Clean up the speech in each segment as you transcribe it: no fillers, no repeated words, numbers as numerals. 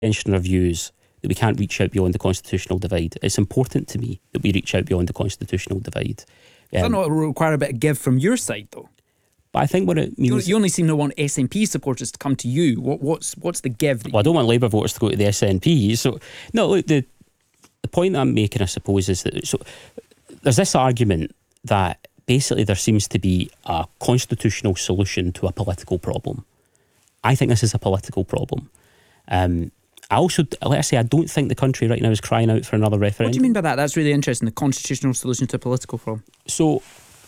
our views that we can't reach out beyond the constitutional divide. It's important to me that we reach out beyond the constitutional divide. Does that not require a bit of give from your side, though? But I think what it means... You only seem to want SNP supporters to come to you. What's the give? Well, I don't want Labour voters to go to the SNP. So, no, look, the point that I'm making, I suppose, is that there's this argument that basically there seems to be a constitutional solution to a political problem. I think this is a political problem. I also, let's say, I don't think the country right now is crying out for another referendum. What do you mean by that? That's really interesting, the constitutional solution to a political problem. So,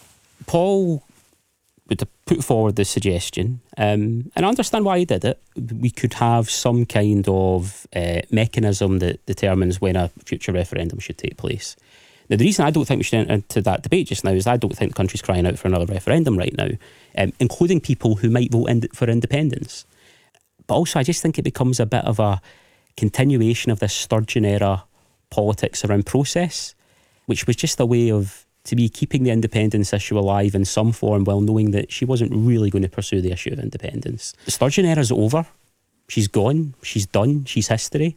Paul would have put forward the suggestion, and I understand why he did it. We could have some kind of mechanism that determines when a future referendum should take place. Now, the reason I don't think we should enter into that debate just now is I don't think the country's crying out for another referendum right now, including people who might vote for independence. But also, I just think it becomes a bit of a continuation of this Sturgeon era politics around process, which was just a way of, to be keeping the independence issue alive in some form while knowing that she wasn't really going to pursue the issue of independence. The Sturgeon era's over. She's gone. She's done. She's history.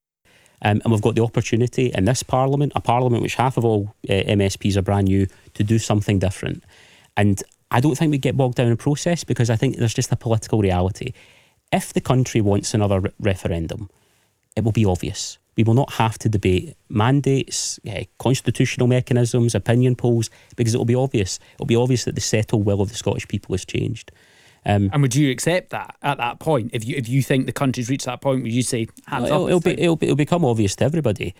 And we've got the opportunity in this parliament, a parliament which half of all MSPs are brand new, to do something different. And I don't think we get bogged down in process, because I think there's just a political reality. If the country wants another referendum, it will be obvious. We will not have to debate mandates, constitutional mechanisms, opinion polls, because it will be obvious. It will be obvious that the settled will of the Scottish people has changed. And would you accept that at that point? If you think the country's reached that point, would you say hands up? It'll become obvious to everybody.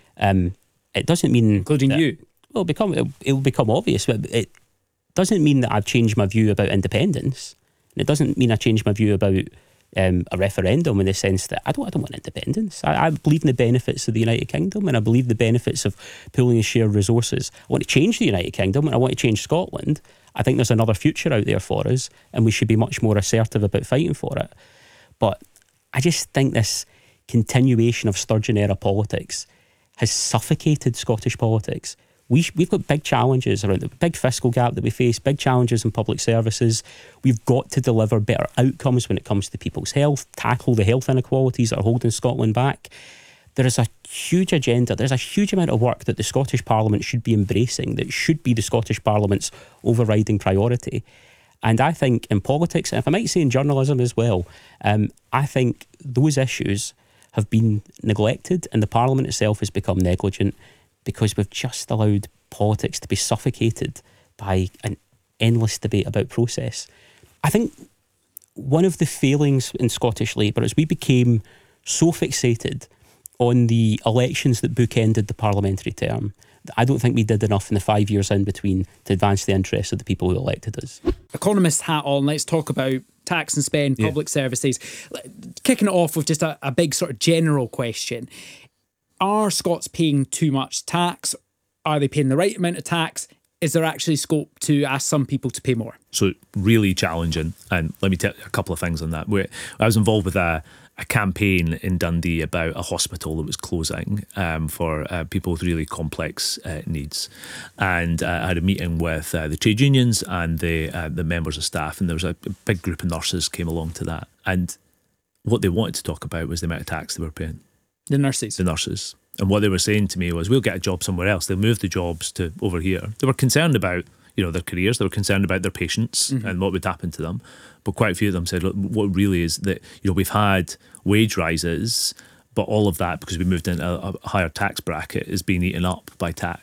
It doesn't mean, including you. It'll become obvious, but it doesn't mean that I've changed my view about independence. And it doesn't mean I changed my view about a referendum, in the sense that I don't want independence. I believe in the benefits of the United Kingdom, and I believe the benefits of pooling and shared resources. I want to change the United Kingdom, and I want to change Scotland. I think there's another future out there for us, and we should be much more assertive about fighting for it. But I just think this continuation of Sturgeon era politics has suffocated Scottish politics. We've got big challenges around the big fiscal gap that we face, big challenges in public services. We've got to deliver better outcomes when it comes to people's health, tackle the health inequalities that are holding Scotland back. There is a huge agenda. There's a huge amount of work that the Scottish Parliament should be embracing, that should be the Scottish Parliament's overriding priority. And I think in politics, and if I might say in journalism as well, I think those issues have been neglected, and the Parliament itself has become negligent, because we've just allowed politics to be suffocated by an endless debate about process. I think one of the failings in Scottish Labour is we became so fixated on the elections that bookended the parliamentary term that I don't think we did enough in the 5 years in between to advance the interests of the people who elected us. Economist hat on, let's talk about tax and spend, public services. Kicking it off with just a big sort of general question. Are Scots paying too much tax? Are they paying the right amount of tax? Is there actually scope to ask some people to pay more? So really challenging. And let me tell you a couple of things on that. I was involved with a campaign in Dundee about a hospital that was closing for people with really complex needs. And I had a meeting with the trade unions and the members of staff, and there was a big group of nurses came along to that. And what they wanted to talk about was the amount of tax they were paying. The nurses. The nurses. And what they were saying to me was, we'll get a job somewhere else. They'll move the jobs to over here. They were concerned about, their careers. They were concerned about their patients and what would happen to them. But quite a few of them said, look, what really is that, we've had wage rises, but all of that, because we moved into a higher tax bracket, is being eaten up by tax.